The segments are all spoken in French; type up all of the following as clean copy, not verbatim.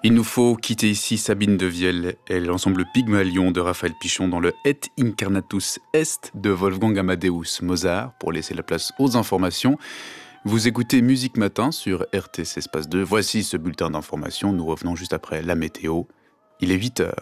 Il nous faut quitter ici Sabine de Vielle et l'ensemble Pygmalion de Raphaël Pichon dans le Et Incarnatus Est de Wolfgang Amadeus Mozart pour laisser la place aux informations. Vous écoutez Musique Matin sur RTS Espace 2. Voici ce bulletin d'information. Nous revenons juste après la météo. Il est 8h.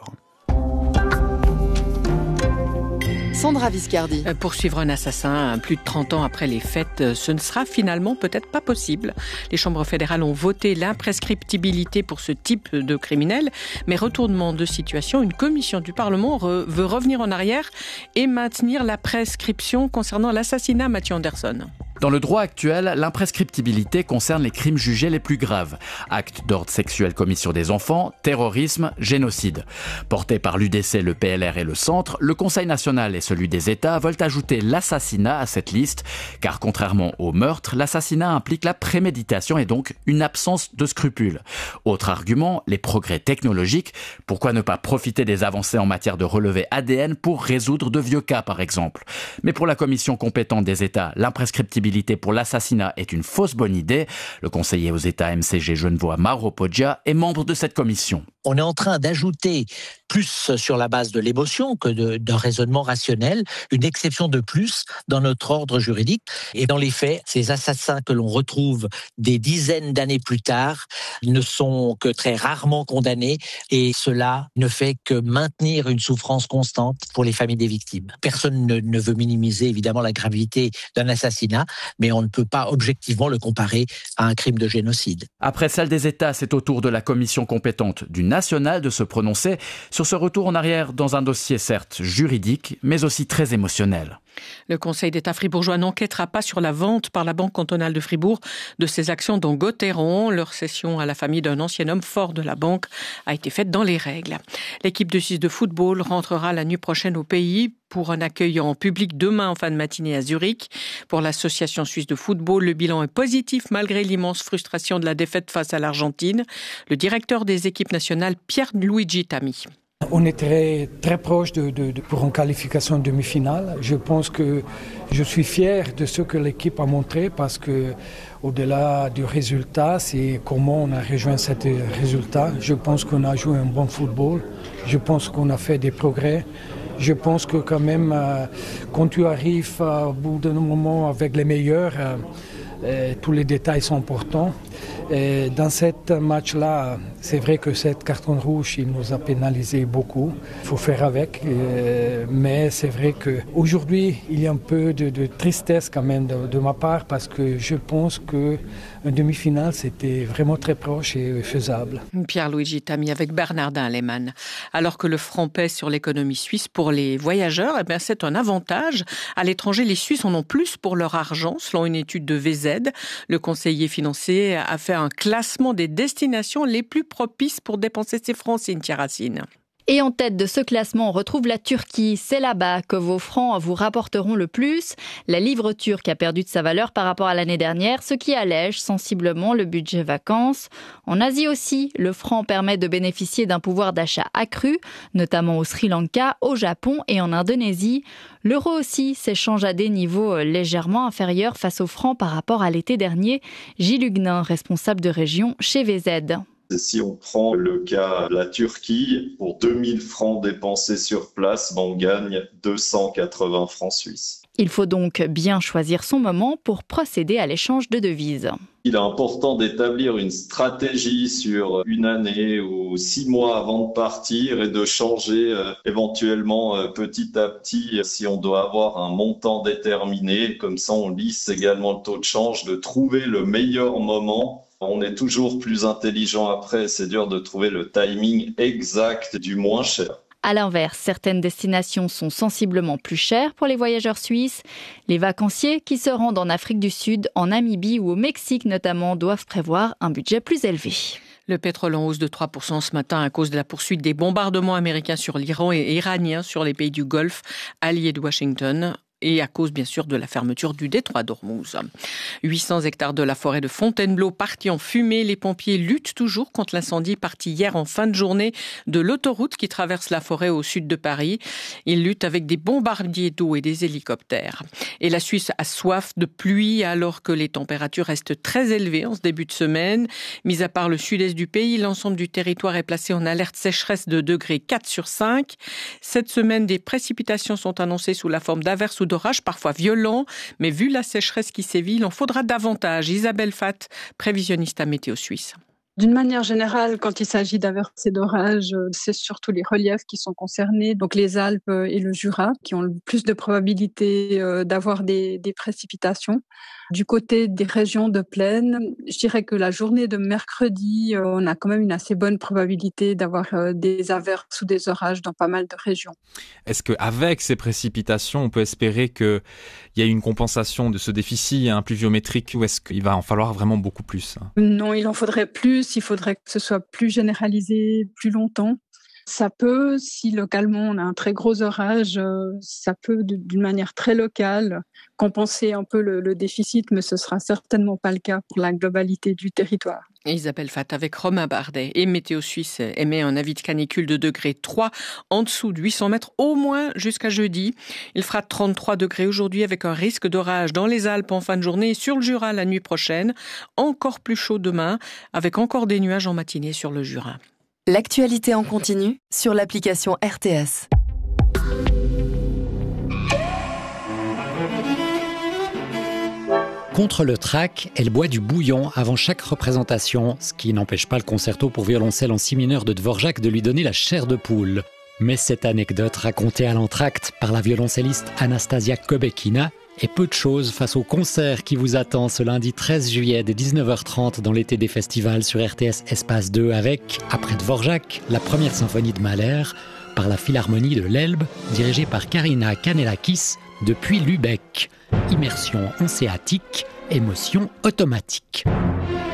Sandra Viscardi. Poursuivre un assassin plus de 30 ans après les faits, ce ne sera finalement peut-être pas possible. Les chambres fédérales ont voté l'imprescriptibilité pour ce type de criminel, mais retournement de situation, une commission du Parlement veut revenir en arrière et maintenir la prescription concernant l'assassinat Matthew Anderson. Dans le droit actuel, l'imprescriptibilité concerne les crimes jugés les plus graves. Actes d'ordre sexuel commis sur des enfants, terrorisme, génocide. Portés par l'UDC, le PLR et le Centre, le Conseil national et celui des États veulent ajouter l'assassinat à cette liste, car contrairement au meurtre, l'assassinat implique la préméditation et donc une absence de scrupules. Autre argument, les progrès technologiques. Pourquoi ne pas profiter des avancées en matière de relevé ADN pour résoudre de vieux cas, par exemple? Mais pour la commission compétente des États, l'imprescriptibilité pour l'assassinat est une fausse bonne idée. Le conseiller aux États MCG Genevois Mauro Poggia est membre de cette commission. On est en train d'ajouter, plus sur la base de l'émotion que d'un raisonnement rationnel, une exception de plus dans notre ordre juridique. Et dans les faits, ces assassins que l'on retrouve des dizaines d'années plus tard ne sont que très rarement condamnés et cela ne fait que maintenir une souffrance constante pour les familles des victimes. Personne ne veut minimiser évidemment la gravité d'un assassinat, mais on ne peut pas objectivement le comparer à un crime de génocide. Après celle des États, c'est au tour de la commission compétente du national de se prononcer sur ce retour en arrière dans un dossier certes juridique, mais aussi très émotionnel. Le Conseil d'État fribourgeois n'enquêtera pas sur la vente par la Banque cantonale de Fribourg de ses actions dans Gauthieron. Leur cession à la famille d'un ancien homme fort de la banque a été faite dans les règles. L'équipe de Suisse de football rentrera la nuit prochaine au pays pour un accueil en public demain en fin de matinée à Zurich. Pour l'association suisse de football, le bilan est positif malgré l'immense frustration de la défaite face à l'Argentine. Le directeur des équipes nationales, Pierluigi Tami. On est très proche pour une qualification demi-finale. Je pense que je suis fier de ce que l'équipe a montré parce que au-delà du résultat, c'est comment on a rejoint ce résultat. Je pense qu'on a joué un bon football. Je pense qu'on a fait des progrès. Je pense que quand même, quand tu arrives au bout d'un moment avec les meilleurs, tous les détails sont importants. Et dans ce match-là, c'est vrai que cette carton rouge, il nous a pénalisé beaucoup. Il faut faire avec. Mais c'est vrai qu'aujourd'hui, il y a un peu de tristesse quand même de ma part parce que je pense qu'une demi-finale, c'était vraiment très proche et faisable. Pierluigi Tami avec Bernardin Lehmann. Alors que le franc pèse sur l'économie suisse pour les voyageurs, c'est un avantage. À l'étranger, les Suisses en ont plus pour leur argent, selon une étude de VZ. Le conseiller financier a fait un classement des destinations les plus propices pour dépenser ses francs, Cynthia Racine. Et en tête de ce classement, on retrouve la Turquie. C'est là-bas que vos francs vous rapporteront le plus. La livre turque a perdu de sa valeur par rapport à l'année dernière, ce qui allège sensiblement le budget vacances. En Asie aussi, le franc permet de bénéficier d'un pouvoir d'achat accru, notamment au Sri Lanka, au Japon et en Indonésie. L'euro aussi s'échange à des niveaux légèrement inférieurs face au franc par rapport à l'été dernier. Gilles Huguenin, responsable de région chez VZ. Si on prend le cas de la Turquie, pour 2000 francs dépensés sur place, on gagne 280 francs suisses. Il faut donc bien choisir son moment pour procéder à l'échange de devises. Il est important d'établir une stratégie sur une année ou 6 mois avant de partir et de changer éventuellement petit à petit si on doit avoir un montant déterminé. Comme ça, on lisse également le taux de change, de trouver le meilleur moment. On est toujours plus intelligent après, c'est dur de trouver le timing exact du moins cher. À l'inverse, certaines destinations sont sensiblement plus chères pour les voyageurs suisses. Les vacanciers qui se rendent en Afrique du Sud, en Namibie ou au Mexique notamment doivent prévoir un budget plus élevé. Le pétrole en hausse de 3% ce matin à cause de la poursuite des bombardements américains sur l'Iran et iraniens sur les pays du Golfe, alliés de Washington. et à cause bien sûr de la fermeture du détroit d'Ormuz. 800 hectares de la forêt de Fontainebleau partis en fumée. Les pompiers luttent toujours contre l'incendie parti hier en fin de journée de l'autoroute qui traverse la forêt au sud de Paris. Ils luttent avec des bombardiers d'eau et des hélicoptères. Et la Suisse a soif de pluie alors que les températures restent très élevées en ce début de semaine. Mis à part le sud-est du pays, l'ensemble du territoire est placé en alerte sécheresse de degré 4 sur 5. Cette semaine, des précipitations sont annoncées sous la forme d'averses ou d'orages, parfois violents. Mais vu la sécheresse qui sévit, il en faudra davantage. Isabelle Fatt, prévisionniste à Météo Suisse. D'une manière générale, quand il s'agit d'averses et d'orages, c'est surtout les reliefs qui sont concernés, donc les Alpes et le Jura, qui ont le plus de probabilité d'avoir des précipitations. Du côté des régions de plaine, je dirais que la journée de mercredi, on a quand même une assez bonne probabilité d'avoir des averses ou des orages dans pas mal de régions. Est-ce qu'avec ces précipitations, on peut espérer qu'il y ait une compensation de ce déficit pluviométrique ou est-ce qu'il va en falloir vraiment beaucoup plus ? Non, il en faudrait plus, il faudrait que ce soit plus généralisé, plus longtemps. Ça peut, si localement on a un très gros orage, ça peut d'une manière très locale compenser un peu le déficit, mais ce sera certainement pas le cas pour la globalité du territoire. Isabelle Fatt avec Romain Bardet. Et Météo Suisse émet un avis de canicule de degré 3 en dessous de 800 mètres au moins jusqu'à jeudi. Il fera 33 degrés aujourd'hui avec un risque d'orage dans les Alpes en fin de journée et sur le Jura la nuit prochaine. Encore plus chaud demain avec encore des nuages en matinée sur le Jura. L'actualité en continu sur l'application RTS. Contre le trac, elle boit du bouillon avant chaque représentation, ce qui n'empêche pas le concerto pour violoncelle en si mineur de Dvorak de lui donner la chair de poule. Mais cette anecdote racontée à l'entracte par la violoncelliste Anastasia Kobekina est peu de choses face au concert qui vous attend ce lundi 13 juillet dès 19h30 dans l'été des festivals sur RTS Espace 2 avec, après Dvorak, la première symphonie de Mahler par la Philharmonie de l'Elbe dirigée par Karina Kanellakis depuis Lübeck. Immersion encéatique, émotion automatique.